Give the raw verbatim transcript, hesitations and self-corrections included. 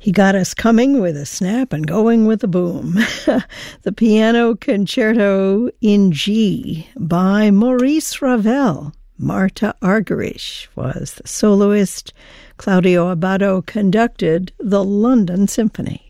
He got us coming with a snap and going with a boom. The Piano Concerto in G by Maurice Ravel. Marta Argerich was the soloist. Claudio Abbado conducted the London Symphony.